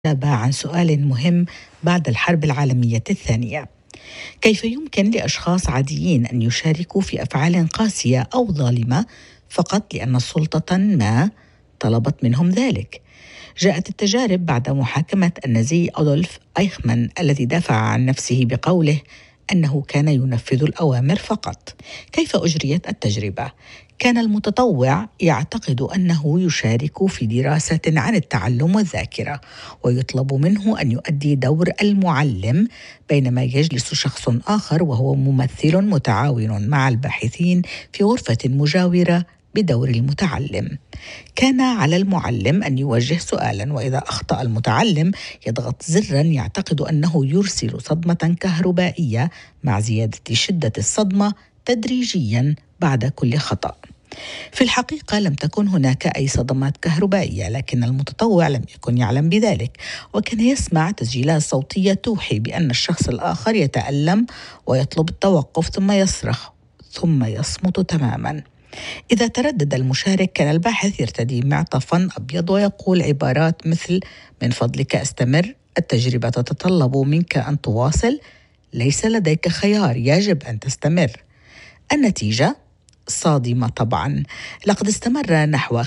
عن سؤال مهم بعد الحرب العالمية الثانية: كيف يمكن لأشخاص عاديين أن يشاركوا في أفعال قاسية أو ظالمة فقط لأن سلطة ما طلبت منهم ذلك؟ جاءت التجارب بعد محاكمة النازي أدولف أيخمان الذي دافع عن نفسه بقوله أنه كان ينفذ الأوامر فقط. كيف أجريت التجربة؟ كان المتطوع يعتقد أنه يشارك في دراسة عن التعلم والذاكرة، ويطلب منه أن يؤدي دور المعلم، بينما يجلس شخص آخر وهو ممثل متعاون مع الباحثين في غرفة مجاورة بدور المتعلم. كان على المعلم أن يوجه سؤالا، وإذا أخطأ المتعلم يضغط زرا يعتقد أنه يرسل صدمة كهربائية مع زيادة شدة الصدمة تدريجيا بعد كل خطأ. في الحقيقة لم تكن هناك أي صدمات كهربائية، لكن المتطوع لم يكن يعلم بذلك، وكان يسمع تسجيلات صوتية توحي بأن الشخص الآخر يتألم ويطلب التوقف، ثم يصرخ ثم يصمت تماما. إذا تردد المشارك كان الباحث يرتدي معطفا أبيض ويقول عبارات مثل: من فضلك استمر، التجربة تتطلب منك أن تواصل، ليس لديك خيار، يجب أن تستمر. النتيجة صادمة طبعا. لقد استمر نحو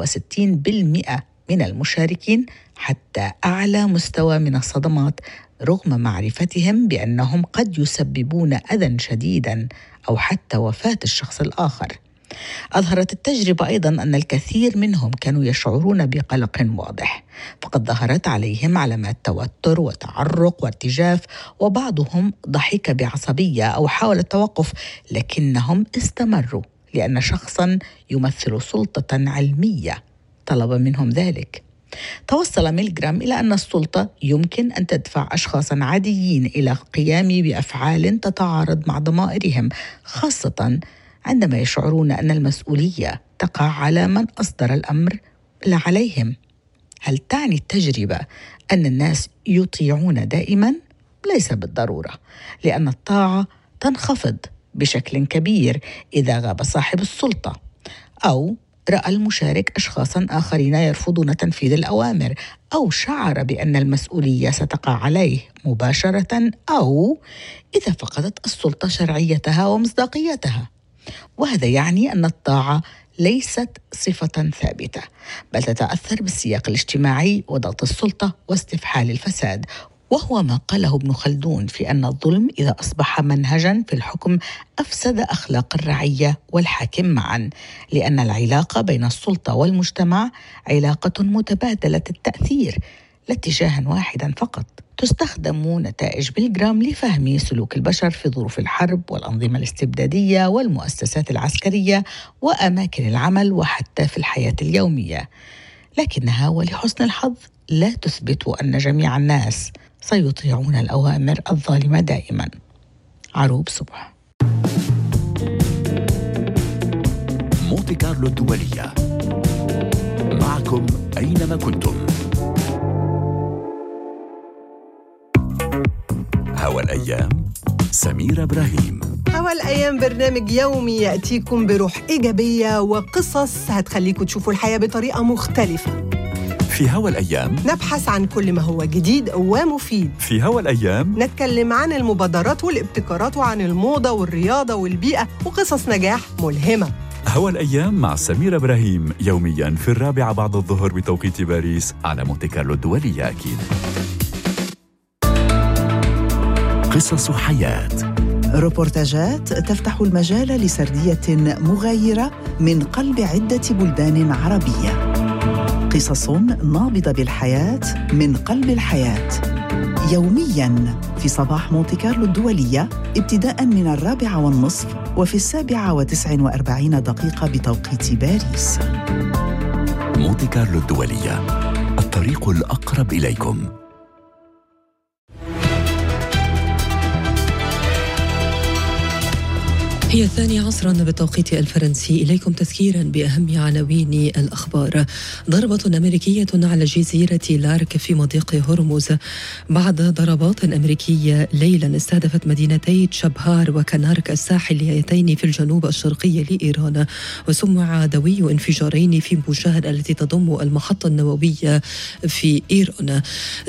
65% من المشاركين حتى أعلى مستوى من الصدمات، رغم معرفتهم بأنهم قد يسببون أذى شديدا أو حتى وفاة الشخص الآخر. أظهرت التجربة أيضا أن الكثير منهم كانوا يشعرون بقلق واضح، فقد ظهرت عليهم علامات توتر وتعرق وارتجاف، وبعضهم ضحك بعصبية أو حاول التوقف، لكنهم استمروا لأن شخصا يمثل سلطة علمية طلب منهم ذلك. توصل ميلغرام إلى أن السلطة يمكن أن تدفع أشخاصا عاديين إلى القيام بأفعال تتعارض مع ضمائرهم، خاصة عندما يشعرون أن المسؤولية تقع على من أصدر الأمر لا عليهم. هل تعني التجربة أن الناس يطيعون دائما؟ ليس بالضرورة، لأن الطاعة تنخفض بشكل كبير إذا غاب صاحب السلطة، أو رأى المشارك أشخاصا آخرين يرفضون تنفيذ الأوامر، أو شعر بأن المسؤولية ستقع عليه مباشرة، أو إذا فقدت السلطة شرعيتها ومصداقيتها. وهذا يعني أن الطاعة ليست صفة ثابتة، بل تتأثر بالسياق الاجتماعي وضغط السلطة واستفحال الفساد، وهو ما قاله ابن خلدون في أن الظلم إذا أصبح منهجا في الحكم أفسد أخلاق الرعية والحاكم معا، لأن العلاقة بين السلطة والمجتمع علاقة متبادلة التأثير، لا اتجاها واحدا فقط. تستخدم نتائج ميلغرام لفهم سلوك البشر في ظروف الحرب والأنظمة الاستبدادية والمؤسسات العسكرية وأماكن العمل وحتى في الحياة اليومية، لكنها ولحسن الحظ لا تثبت أن جميع الناس سيطيعون الأوامر الظالمة دائما. عروب صبح. مونتي كارلو الدولية، معكم أينما كنتم. هوا الأيام، سميرة إبراهيم. هوا الأيام برنامج يومي يأتيكم بروح إيجابية وقصص هتخليكم تشوفوا الحياة بطريقة مختلفة. في هوا الأيام نبحث عن كل ما هو جديد ومفيد. في هوا الأيام نتكلم عن المبادرات والابتكارات وعن الموضة والرياضة والبيئة وقصص نجاح ملهمة. هوا الأيام مع سميرة إبراهيم، يومياً في 4 بعد الظهر بتوقيت باريس على مونتي كارلو الدولية. أكيد قصص حياة، روبورتاجات تفتح المجال لسردية مغايرة من قلب عدة بلدان عربية، قصص نابضة بالحياة من قلب الحياة، يومياً في صباح مونتي كارلو الدولية، ابتداءً من 4:30 وفي 7:49 بتوقيت باريس. مونتي كارلو الدولية، الطريق الأقرب إليكم. هي 12:00 بالتوقيت الفرنسي. إليكم تذكيرا بأهم عناوين الأخبار. ضربة أمريكية على جزيرة لارك في مضيق هرمز بعد ضربات أمريكية ليلا استهدفت مدينتي تشابهار وكنارك الساحليتين في الجنوب الشرقي لإيران. وسمع دوي انفجارين في بوشهر التي تضم المحطة النووية في إيران.